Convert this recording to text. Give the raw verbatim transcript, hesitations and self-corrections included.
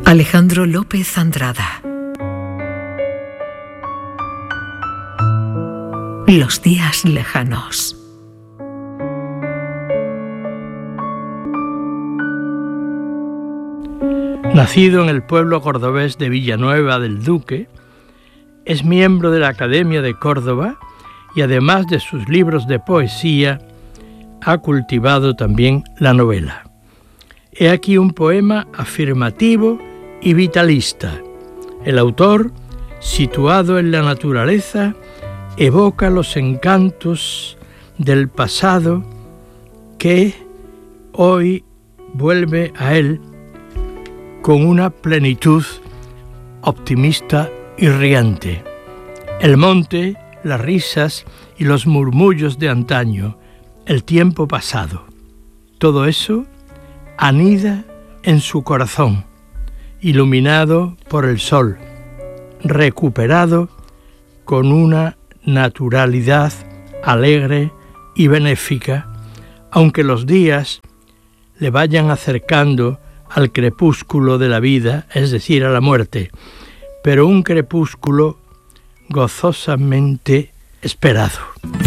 Alejandro López Andrada. Los días lejanos. Nacido en el pueblo cordobés de Villanueva del Duque, es miembro de la Academia de Córdoba y además de sus libros de poesía, ha cultivado también la novela. He aquí un poema afirmativo y vitalista. El autor, situado en la naturaleza, evoca los encantos del pasado que hoy vuelve a él con una plenitud optimista y riante. El monte, las risas y los murmullos de antaño, el tiempo pasado, todo eso anida en su corazón, iluminado por el sol, recuperado con una naturalidad alegre y benéfica, aunque los días le vayan acercando al crepúsculo de la vida, es decir, a la muerte, pero un crepúsculo gozosamente esperado.